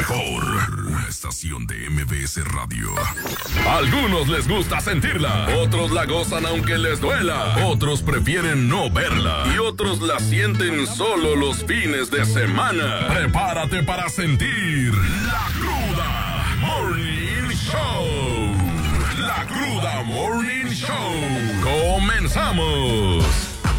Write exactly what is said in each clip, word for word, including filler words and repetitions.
mejor. Una estación de M B S Radio. A algunos les gusta sentirla, otros la gozan aunque les duela, otros prefieren no verla y otros la sienten solo los fines de semana. Prepárate para sentir la cruda Morning Show. La cruda Morning Show. ¡Comenzamos!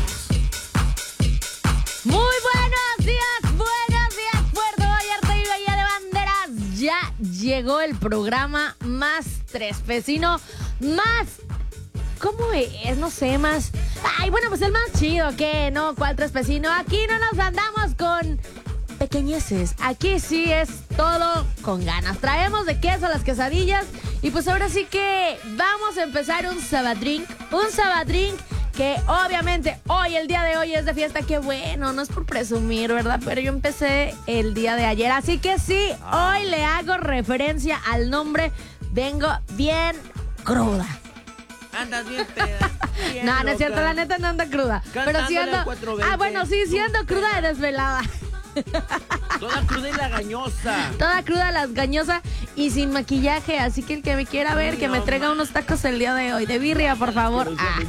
Muy buenos días, buenos días, Puerto Vallarta y Bahía de Banderas. Ya llegó el programa más trespecino, más... ¿Cómo es? No sé, más... Ay, bueno, pues el más chido, ¿qué? No, ¿cuál trespecino? Aquí no nos andamos con pequeñeces. Aquí sí es todo con ganas. Traemos de queso las quesadillas y pues ahora sí que vamos a empezar un sabadrink. Un sabadrink que obviamente hoy, el día de hoy es de fiesta. Qué bueno, no es por presumir, ¿verdad? Pero yo empecé el día de ayer. Así que sí, hoy le hago referencia al nombre. Vengo bien cruda. Andas bien peda. Bien no, no loca. es cierto, la neta no anda cruda. Pero sí ando... Ah, bueno, sí, sí ando cruda de desvelada. Toda cruda y lagañosa. Toda cruda, lasgañosa y sin maquillaje. Así que el que me quiera ver, Ay, que no, me traiga ma. unos tacos el día de hoy. De birria, por favor. Ah.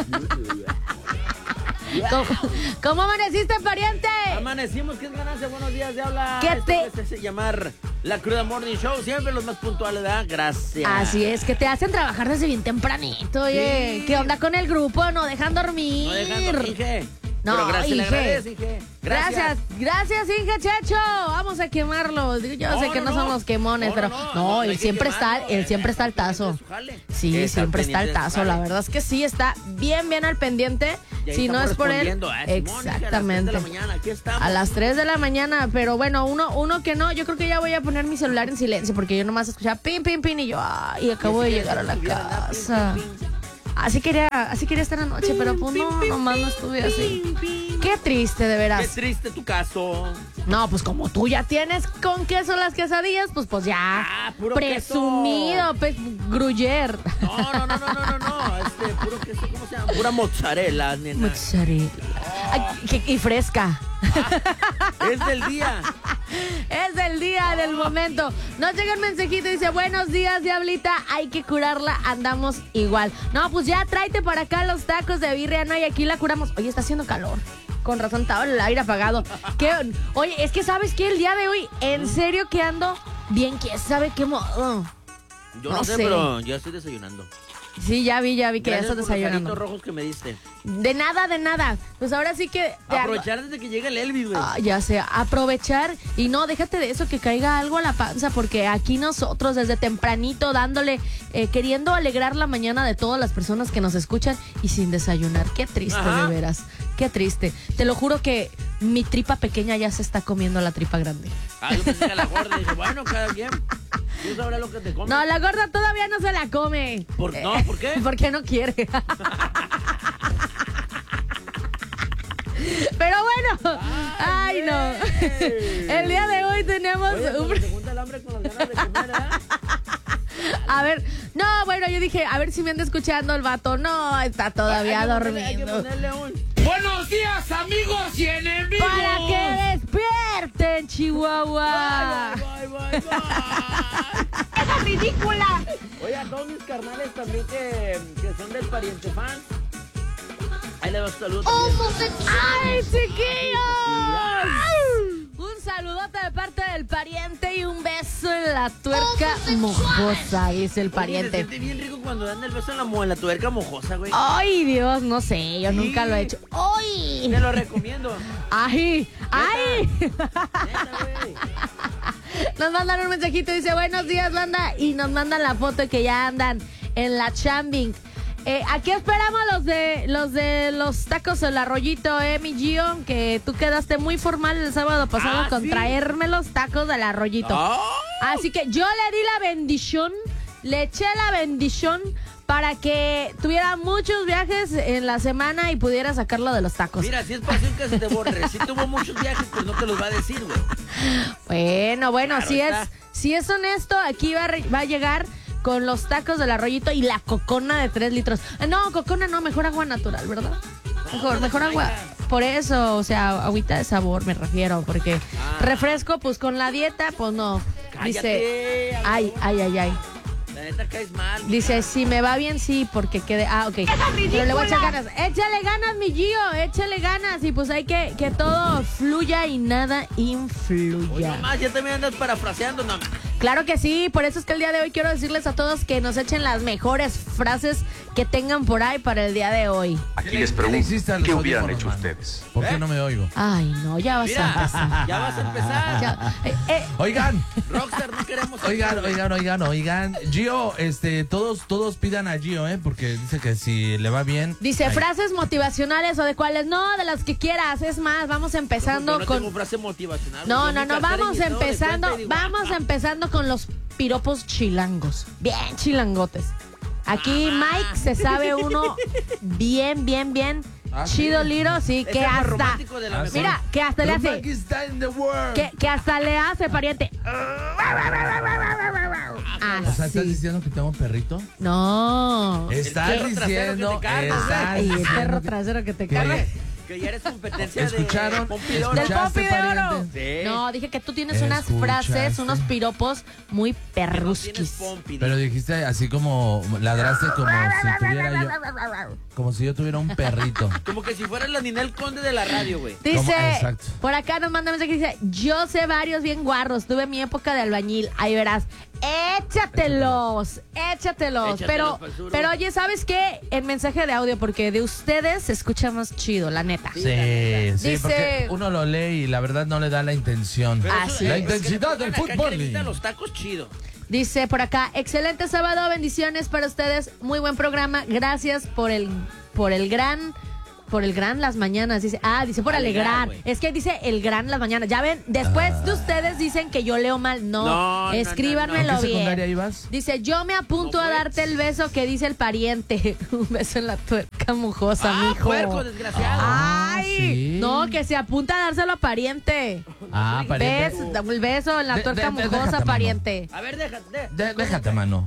¿Cómo, ¿Cómo amaneciste, pariente? Amanecimos, que es ganancia. Buenos días, de habla. ¿Qué Esto te- que se hace llamar La Cruda Morning Show. Siempre los más puntuales, ¿verdad? Gracias. Así es, que te hacen trabajar desde bien tempranito, oye. Sí. ¿Qué onda con el grupo? No dejan dormir. No dejando, Inge. No, Pero gracias, le Inge. agradezco, Inge. Gracias, gracias, Inge Checho. Vamos a quemarlo. Yo No, sé que no, no, son no. los quemones, No, pero no, no, no, no, él hay que siempre está, quemarlo. él siempre está al tazo. Su jale. Sí, Está siempre está al pendiente de su tazo. La jale. verdad es que sí, está bien, bien al pendiente. Y ahí Si no estamos es por él, respondiendo, ¿eh, Simón? Inge, exactamente. A las tres de la mañana, aquí estamos. A las tres de la mañana, pero bueno, uno, uno que no, yo creo que ya voy a poner mi celular en silencio porque yo nomás escuchaba pin, pin, pin y yo, ay, acabo de Sí, llegar a la estuviera, ¿verdad? Pin, casa. pin, pin. Así quería, así quería estar anoche, pero pues no, nomás no estuve así. Qué triste, de Qué veras. triste tu caso. No, pues como tú ya tienes con queso las quesadillas, pues pues ya. Ah, puro presumido, pues gruyer. No, no, no, no, no, no, no. Este, puro queso, ¿cómo se llama? Pura mozzarella, nena. Mozzarella. Ay, que- y fresca. Es del día. Es del día, del momento. Nos llega un mensajito y dice, buenos días, diablita, hay que curarla, andamos igual. No, pues ya tráete para acá los tacos de birria, no, y aquí la curamos. Oye, está haciendo calor. Con razón, estaba el aire apagado. ¿Qué? Oye, es que ¿sabes qué? El día de hoy, en serio que ando bien, ¿quién sabe qué modo? Yo no, No sé, sé. pero ya estoy desayunando. Sí, ya vi, ya vi que ya Gracias estás por los desayunando. aritos rojos que me diste. De nada, de nada. Pues ahora sí que... te ando- Aprovechar desde que llega el Elvis, güey. Ah, ya sé, aprovechar y no, déjate de eso, que caiga algo a la panza, porque aquí nosotros desde tempranito dándole, eh, queriendo alegrar la mañana de todas las personas que nos escuchan y sin desayunar. Qué triste, Ajá. de veras, qué triste. Te lo juro que mi tripa pequeña ya se está comiendo la tripa grande. Ah, yo pensé que a la gorda dije, bueno, cada quien. Tú sabrás lo que te comes. No, la gorda todavía no se la come. ¿Por- no? ¿Por qué? Porque no quiere. Pero bueno, ay, no. El día de hoy tenemos Oye, un... cuando se junta el hambre con las ganas de comer, ¿verdad? A ver, no, bueno, yo dije, a ver si me anda escuchando el vato. No, está todavía Hay que ponerle- hay que dormido. ponerle un... Buenos días, amigos y enemigos. Para que despierten, Chihuahua. Bye, bye, bye, bye. ¡Esa ridícula! Oye, a todos mis carnales también que, que son del pariente fan. Ahí le va un saludo también. ¡Ay, chiquillos! Un saludote de parte del pariente y un beso en la tuerca mojosa, dice el Oye, se pariente. siente bien rico cuando dan el beso en la, mo- en la tuerca mojosa, güey. Ay, Dios, no sé, yo Sí. nunca lo he hecho. ¡Ay! Te lo recomiendo. ¡Ay! ¡Ay! Neta, güey. Nos mandan un mensajito y dice, buenos días, banda, y nos mandan la foto de que ya andan en la chambing. Eh, aquí esperamos los de los de los tacos del arroyito, eh, mi Gio, que tú quedaste muy formal el sábado pasado Ah, con ¿sí? traerme los tacos del arroyito. Ah. Así que yo le di la bendición, le eché la bendición para que tuviera muchos viajes en la semana y pudiera sacarlo de los tacos. Mira, si es pasión que se te borre. Si tuvo muchos viajes, pues no te los va a decir, güey. Bueno, bueno, Claro si está. es, si es honesto, aquí va a, re- va a llegar con los tacos del arroyito y la cocona de tres litros. Eh, No, cocona no, mejor agua natural, ¿verdad? Mejor, mejor agua. Por eso, o sea, agüita de sabor me refiero, porque Ah. refresco, pues con la dieta, pues no. Dice, ay, ay, ay, ay. La neta caes mal. Dice, mija. si me va bien, sí, porque quede... Ah, ok. Pero le voy a echar ganas. Échale ganas, mi Gio, échale ganas. Y pues hay que que todo fluya y nada Oye, influya. nomás, ya también andas parafraseando, no. Claro que sí, por eso es que el día de hoy quiero decirles a todos que nos echen las mejores frases que tengan por ahí para el día de hoy. Aquí les pregunto, hiciste ¿qué los hubieran audífonos, hecho mano? ustedes? ¿Por qué ¿Eh? no me oigo? Ay, no, ya vas a Mira, empezar. ya vas a empezar. Ya, eh, eh, Oigan, Rockstar, no queremos. oigan, oigan, oigan, oigan. Gio, este, todos, todos pidan a Gio, ¿eh? Porque dice que si le va bien. Dice ay, frases motivacionales o de cuáles, no, de las que quieras. Es más, vamos empezando Yo no con... tengo frase motivacional. No, Yo no, mi no, cartera y vamos mi estado de empezando, cuenta y digo, vamos ah, empezando con los piropos chilangos. Bien chilangotes. Aquí Ah. Mike se sabe uno bien, bien, bien. Ah, chido, sí. Liro, sí, es que el más hasta... romántico de la Ah, mejor. sí. Mira, que hasta le hace... Uzbekistán in the world. Que, que hasta le hace, pariente. O sea, ¿estás Así. diciendo que tengo un perrito? No. Estás perro trasero que diciendo, te carga. estás Y el diciendo perro que- trasero que te que- carga. Que ya eres competencia ¿Escucharon? de Pompidoro. Del ¿Escuchaste, Pompi de Oro. pariente? Sí. No, dije que tú tienes unas ¿Escuchaste? frases, unos piropos muy Que no perrusquis. tienes Pompi. Pero dijiste así como, ladraste como si tuviera yo, como si yo tuviera un perrito. Como que si fueras la Ninel Conde de la radio, güey. ¿Cómo? Dice, Exacto. por acá nos manda un mensaje que dice, yo sé varios bien guarros, tuve mi época de albañil, ahí verás, échatelos, échatelos, Échatelos pero, pa'l sur. pero oye, ¿sabes qué? En mensaje de audio, porque de ustedes se escucha más chido, la neta. Sí, sí, Dice- porque uno lo lee y la verdad no le da la intención. Pero Ah, eso- sí. La es que intensidad le del pongan acá fútbol. cremita a los tacos, chido. Dice por acá, excelente sábado, bendiciones para ustedes, muy buen programa, gracias por el, por el gran... Por el gran las mañanas, dice. Ah, dice por Alegrar, alegrar. güey. Es que dice el gran las mañanas. Ya ven, después Ah. de ustedes dicen que yo leo mal. No, No, no, escríbanmelo ¿En qué bien. secundaria ibas? Dice, yo me apunto No, a güey. darte el beso que dice el pariente. Un beso en la tuerca mojosa, Ah, mijo. puerco, desgraciado. Ay, sí. no, que se apunta a dárselo a pariente. Ah, pariente. Beso, da- el beso en la De- tuerca de- de- mojosa, déjate, pariente. A ver, déjate. de- De- déjate, mano.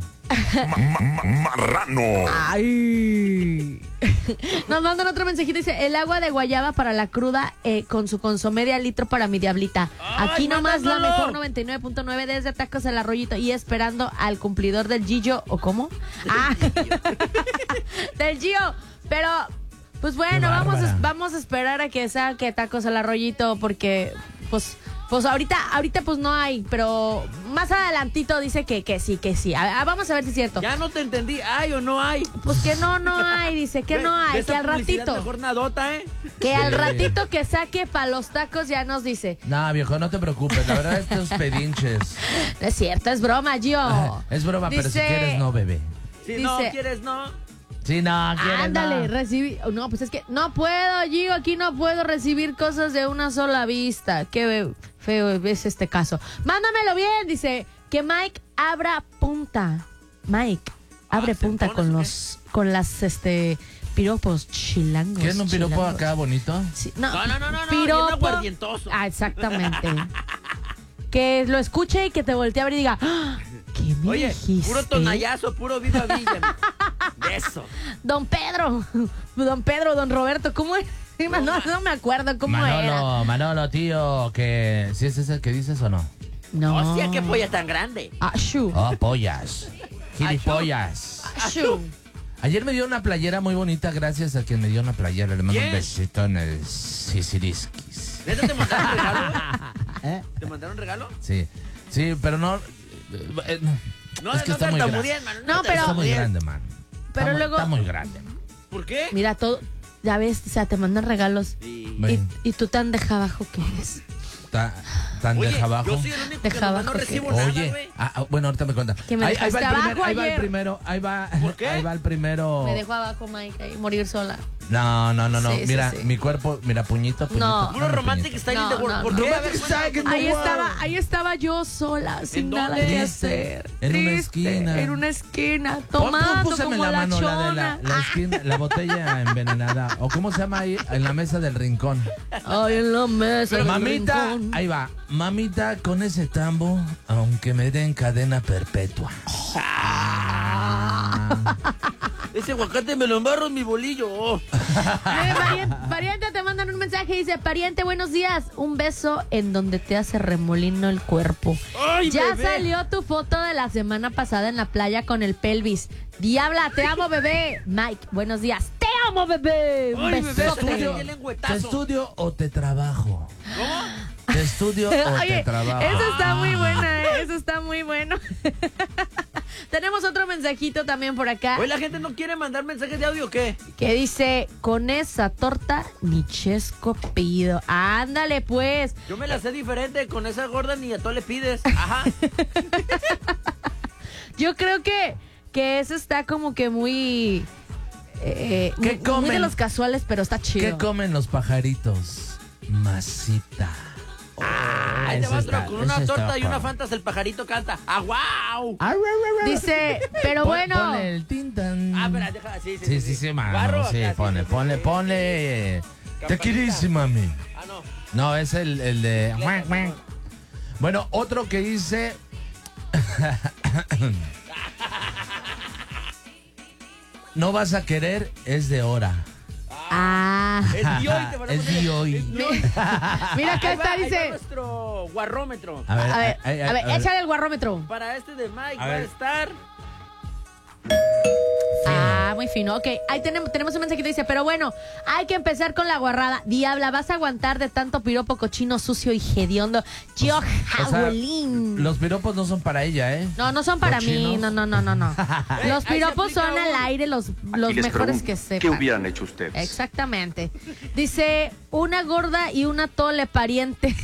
Marrano. Ay. Nos mandan otro mensajito, dice, el agua de guayaba para la cruda eh, con su consomé de al litro para mi diablita. Ay, Aquí nomás la mándaselo. mejor noventa y nueve punto nueve desde Tacos el Arroyito y esperando al cumplidor del Gillo, ¿o cómo? Ah, del Gio. Pero, pues bueno, Qué vamos a, bárbara. vamos a esperar a que saque Tacos el Arroyito porque, pues... Pues ahorita, ahorita pues no hay, pero más adelantito dice que, que sí, que sí. A- a- vamos a ver si es cierto. Ya no te entendí. ¿Hay o no hay? Pues que no, no hay, dice que Ve- no hay, ve que esa al publicidad ratito. Mejor nadota, ¿eh? Que al Sí. ratito que saque para los tacos ya nos dice. No, viejo, no te preocupes. La verdad, estos pedinches. No es cierto, es broma, Gio. Es broma, pero si Dice- quieres, no, bebé. Si no Dice- quieres, no. Sí, no, quieres, Ándale, no. recibí. No, pues es que no puedo, Gio, aquí no puedo recibir cosas de una sola vista. Qué feo es este caso. Mándamelo bien, dice que Mike abra punta. Mike, abre Ah, punta ¿sentones con o qué? los, con las, este, piropos chilangos. ¿Quieres un piropo chilangos. acá bonito? Sí, No, no, no, no, no, piropo. bien aguardientoso. Ah, exactamente. Que lo escuche y que te voltee a ver y diga, ¡ah! ¿qué me Oye, dijiste? puro tonallazo, puro viva Villa. De eso. Don Pedro, don Pedro, don Roberto, ¿cómo es? Sí, no, no me acuerdo cómo era. Manolo, Manolo, tío, que si es ese que dices o no. No. Hostia, qué polla tan grande. Ashu. Oh, pollas. Gilipollas. Ashu. Ayer me dio una playera muy bonita gracias a quien me dio una playera. Le mando un ¿Quién? besito en el sisiriskis. ¿Neta te mandaron regalo? ¿Eh? ¿Te mandaron regalo? Sí, sí, pero no... eh, no. No, es que no está muy grande. tartamudeen, mano, No, te pero- Está muy tartamudeen. grande, man. Pero Está muy- luego- Está muy grande. ¿Por qué? Mira, todo, ya ves, o sea, te mandan regalos. Sí. Ven. Y, y tú tan deja abajo que eres. Está tan Oye, deja abajo. yo soy el único que Deja nomás no abajo que- recibo nada, Oye, güey. ah, ah, bueno, ahorita me cuenta. Que me ahí, ahí va el dejaste primer, abajo ahí va el ayer. primero, ahí va, ¿Por qué? ahí va el primero. Me dejo abajo, Mike, ahí morir sola. No, no, no, no. Sí, sí, mira, sí. mi cuerpo, mira, puñito, puñito. No. Puro dame romantic puñito. style in No, the world. no, ¿Por no. qué? A ver, Romantic cuéntame. style in the Ahí world. estaba, ahí estaba yo sola, sin nada dónde? que Triste. hacer. En una Triste, esquina. En una esquina, Pon- pon- tomando púsame como la la mano, la de chona. la, la esquina, la botella envenenada. ¿O cómo se llama ahí? En la mesa del rincón. Ay, en la mesa del Mamita, rincón. ahí va. Mamita, con ese tambo, aunque me den cadena perpetua. Ah. Ese aguacate me lo embarro en mi bolillo. Eh, pariente, pariente, te mandan un mensaje y dice, pariente, buenos días. Un beso en donde te hace remolino el cuerpo. Ay, ya bebé. salió tu foto de la semana pasada en la playa con el pelvis. Diabla, te amo, bebé. Mike, buenos días. Te amo, bebé. Un Ay, bebé, besote. te ¿Te lengüetazo. estudio o te trabajo? ¿Cómo? ¿Te estudio o Oye, te trabajo? eso está muy buena, ¿eh? Eso está muy bueno. Tenemos otro mensajito también por acá Hoy la gente no quiere mandar mensajes de audio, ¿o qué? que dice, con esa torta ni chesco pido. Ándale, pues. Yo me la sé diferente, con esa gorda ni a todo le pides. Ajá. Yo creo que, que eso está como que muy... Eh, ¿Qué muy, muy comen? de los casuales, pero está chido. ¿Qué comen los pajaritos? Masita. Ahí te ese va está- otro, con una ese está torta y una pa- fantas, el pajarito canta. ¡Ah, wow! Dice, pero Pon- bueno... Ponle el tintan. Ah, espera, deja, sí, sí, Sí, sí, sí, mano. Guarro, Sí, acá, ponle, sí, sí, ponle, sí. ponle. Te Campanita. querís, mami. Ah, no. No, es el, el de. Letra, perdón. Bueno, otro que dice. No vas a querer es de hora. Ah. Es Dioy, te van a Es poner- Dioy. es Dioy. Mira acá Ahí va- está, ahí va dice... nuestro guarrómetro. A ver, A ver, ay, ay, a ver, ay, échale el guarrómetro. Para este de Mike A va a ver. estar... Ah, muy fino. Ok, ahí tenemos, tenemos un mensajito que dice, pero bueno, hay que empezar con la guarrada. Diabla, ¿vas a aguantar de tanto piropo cochino, sucio y hediondo? Yo, O sea, Jaulín. los piropos no son para ella, ¿eh? No, no son para mí. ¿Cochinos? No, no, no, no, no. Los ahí se piropos son aplica al un- aire los, los Aquí les mejores pregunto, que sepan. ¿qué hubieran hecho ustedes? Exactamente. Dice, una gorda y una tole pariente.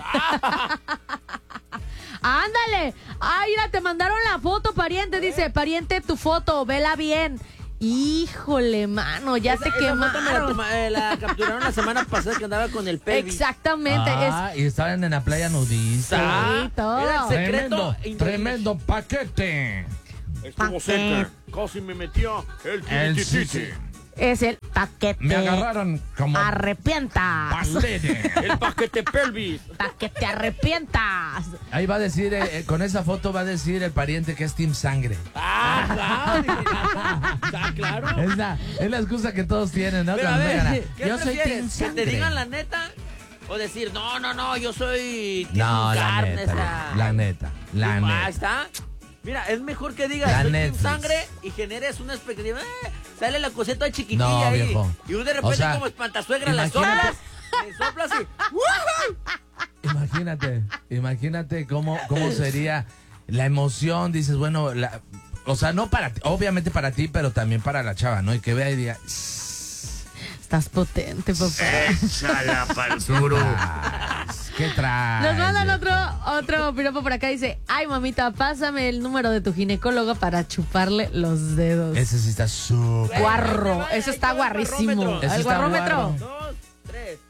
Ándale. Ay, mira, te mandaron la foto, pariente. Dice, pariente, tu foto, vela bien. Híjole, mano, ya Esa- te esa foto me la, quemaron. toma- eh, la capturaron la semana pasada que andaba con el pelvis. Exactamente. Ah, y estaban en la playa nudista. Sí, Ah, todo. era el secreto. Tremendo, inter- tremendo paquete. Estuvo cerca. Casi me metió el El tititi. sí, sí. Es el paquete. Me agarraron como Arrepientas. palete. El paquete pelvis. Para que te arrepientas. Ahí va a decir, eh, eh, con esa foto va a decir el pariente que es Team Sangre. Ah, claro. Ah, claro. Es la, es la excusa que todos tienen, ¿no? Pero a Cuando ver, llegan a, ¿qué yo soy Team prefieres? ¿Que Sangre. te digan la neta o decir, no, no, no, yo soy Team No, la carne, neta, esa? la neta, la Ahí neta. está. Mira, es mejor que digas La soy Netflix. Team Sangre y generes una expectativa. Eh, sale la coseta chiquitilla No, ahí. viejo. Y de repente O sea, como espantasuegra la imagínate- soplas, le soplas y... Imagínate, imagínate cómo, cómo sería la emoción, dices, bueno, la, o sea, no para ti, obviamente para ti, pero también para la chava, ¿no? Y que vea y diga, Estás potente, papá. Échala pa'l duro. ¿qué traes? Nos mandan viejo? otro, otro piropo por acá. Dice, ay, mamita, pásame el número de tu ginecólogo para chuparle los dedos. Ese sí está súper. Guarro, Ahí te va, eso ahí está te va el guarrísimo. guarrómetro. Ese El está guarrómetro. guarro. Dos, tres.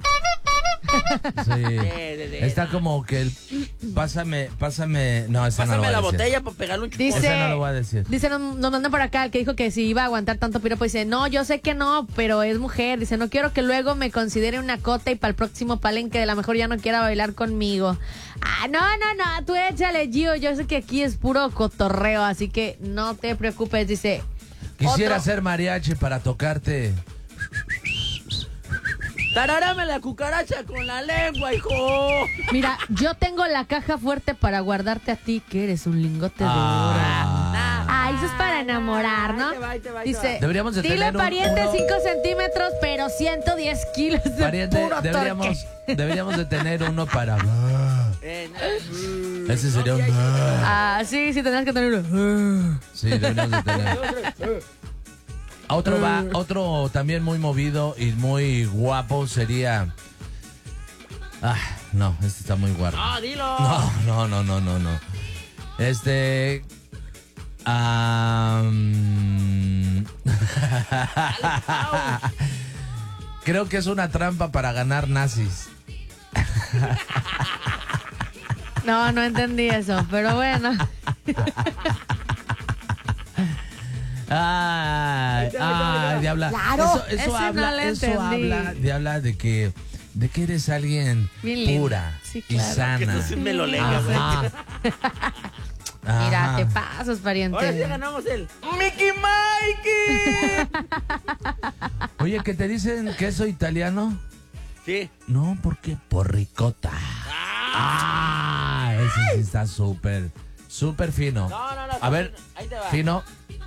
Sí. Está como que el, pásame, pásame, no, esa no lo Pásame voy a la decir. botella para pegarle un chupón. Dice, Ese no lo voy a decir. dice nos, nos mandan por acá el que dijo que si iba a aguantar tanto piropo. Dice, no, yo sé que no, pero es mujer. Dice, no quiero que luego me considere una cota y para el próximo palenque de la mejor ya no quiera bailar conmigo. Ah, no, no, no, tú échale, Gio. Yo sé que aquí es puro cotorreo, así que no te preocupes. Dice, Quisiera otro- ser mariachi para tocarte. Tarárame la cucaracha con la lengua, hijo. mira, yo tengo la caja fuerte para guardarte a ti, que eres un lingote de oro. Ah. Ah, eso es para enamorar, ¿no? Ahí te va, ahí te va, ahí te Dice, va. Deberíamos de dile tener un- pariente uno- cinco centímetros, pero ciento diez kilos de Pariente, puro deberíamos, torque. deberíamos de tener uno para... Eh, no. Ese sería un... Ah, sí, sí, tendrás que tener uno. Sí, deberíamos de tener. Otro va, otro también muy movido y muy guapo sería... Ah, no, este está muy guapo. No, dilo. No, no, no, no, no, no. Este... am, creo que es una trampa para ganar nazis. No, no entendí eso, pero bueno. Ay, ay, diabla. Claro, eso, eso ese no habla, le eso entendí. habla, diabla de que, de que eres alguien Bien lindo. pura Sí, y claro. sana. Que tú sí me lo legas, güey. Ajá. Mira, Ajá. ¿Qué pasas, pariente? Ahora sí ganamos el... ¡Mickey Mikey! Oye, ¿que te dicen queso italiano? Sí. No, ¿por qué? Por ricota. Ah, ese sí está súper, súper fino. No, no, no. A ver, ahí te va. fino.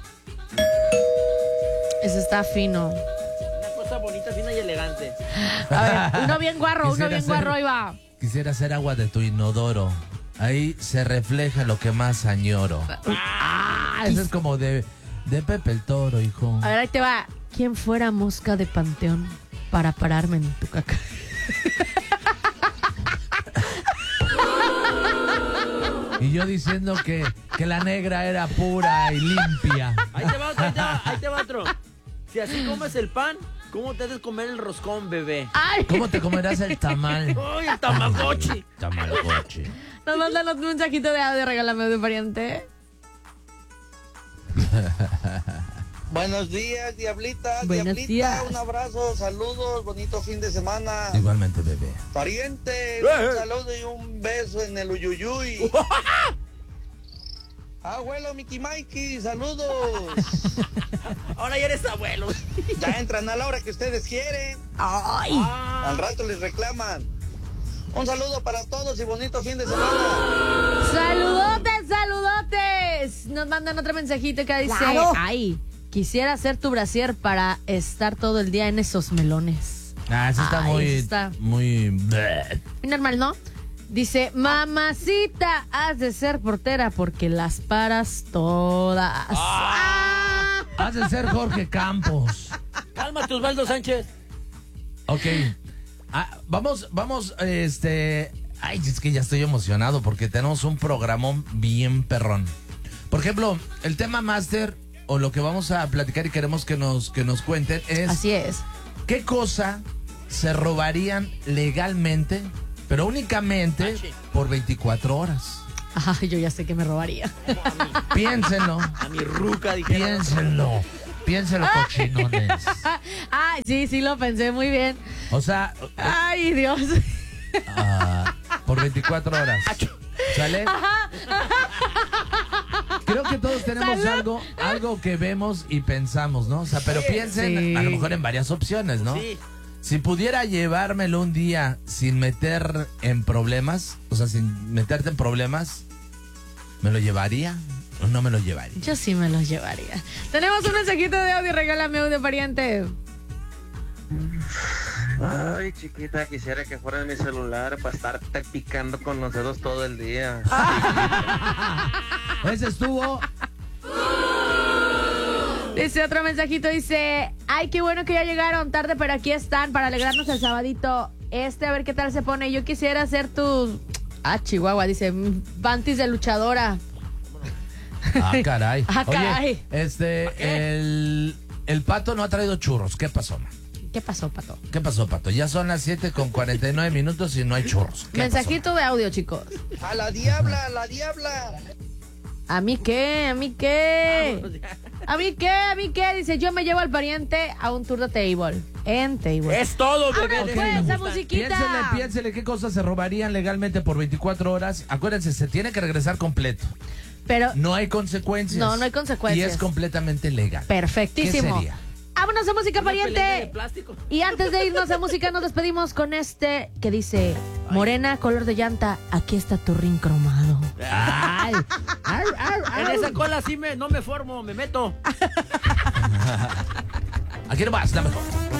Ese está fino. Una cosa bonita, fina y elegante. A ver, uno bien guarro, uno Quisiera bien ser- guarro, ahí va. Quisiera hacer agua de tu inodoro. Ahí se refleja lo que más añoro. Ah, eso es como de, de Pepe el Toro, hijo. A ver, ahí te va. ¿Quién fuera mosca de panteón para pararme en tu caca? Y yo diciendo que, que la negra era pura y limpia. Ahí te va otro, ahí te va, ahí te va otro. Si así comes el pan, ¿cómo te haces comer el roscón, bebé? ¡Ay! ¿Cómo te comerás el tamal? ¡Ay, el tamagotchi! Tamagotchi. Nos mandan un mensajito de audio, regálame de pariente. Buenos días, Diablita. Buenos Diablita, días. un abrazo, saludos, bonito fin de semana. Igualmente, bebé. Pariente, Eh, un eh. saludo y un beso en el uyuyuy. Abuelo Mickey Mikey, saludos. Ahora ya eres abuelo. Ya entran a la hora que ustedes quieren. ¡Ay! Al rato les reclaman. Un saludo para todos y bonito fin de semana. ¡Saludotes, saludotes! Nos mandan otro mensajito que dice: Claro. ¡Ay! Quisiera ser tu brasier para estar todo el día en esos melones. Ah, eso está Ay, muy, eso está- muy... bleh. Muy normal, ¿no? Dice: mamacita, has de ser portera porque las paras todas. Ah. Has de ser Jorge Campos. Cálmate, Osvaldo Sánchez. Ok. Ah, vamos, vamos, este... Ay, es que ya estoy emocionado porque tenemos un programón bien perrón. Por ejemplo, el tema máster o lo que vamos a platicar y queremos que nos, que nos cuenten es... Así es. ¿Qué cosa se robarían legalmente, pero únicamente por veinticuatro horas? Ay, yo ya sé que me robaría. Piénsenlo, A mi ruca, dije. piénsenlo, piénsenlo, cochinones. Ay, sí, sí lo pensé muy bien. O sea, Ay, Dios. ah, por veinticuatro horas. ¿Sale? Creo que todos tenemos ¿Salud? algo, algo que vemos y pensamos, ¿no? O sea, pero piensen Sí. a lo mejor en varias opciones, ¿no? Sí. Si pudiera llevármelo un día sin meter en problemas, o sea, sin meterte en problemas, ¿me lo llevaría o no me lo llevaría? Yo sí me los llevaría. Tenemos un mensajito de audio, regálame audio, pariente. Ay, chiquita, quisiera que fuera mi celular para estarte picando con los dedos todo el día. Ese estuvo. Dice otro mensajito, dice: ay, qué bueno que ya llegaron tarde, pero aquí están para alegrarnos el sabadito. Este, a ver qué tal se pone. Yo quisiera hacer tus... Ah, Chihuahua, dice, panties de luchadora. Ah, caray. Ah, caray. Oye, este, el, el pato no ha traído churros. ¿Qué pasó, man? ¿Qué pasó, Pato? ¿Qué pasó, pato? Ya son las siete con cuarenta y nueve minutos y no hay churros. ¿Qué Mensajito de audio, chicos. A la diabla, a la diabla. ¿A mí qué? ¿A mí qué? ¿A mí qué? ¿A mí qué? Dice: yo me llevo al pariente a un tour de table. En table. Es todo, bebé. ¡Vámonos, de pues, que me esa gusta. musiquita! Piénsele, piénsele qué cosas se robarían legalmente por veinticuatro horas. Acuérdense, se tiene que regresar completo. Pero, No hay consecuencias. No, no hay consecuencias. Y es completamente legal. perfectísimo. ¿Qué sería? Vámonos a música, Una pelea de pariente. plástico. Y antes de irnos a música, nos despedimos con este que dice: morena, color de llanta, aquí está tu rin cromado. Ay, ay, ay, En ay. esa cola sí me, no me formo, me meto. Aquí nomás, la mejor.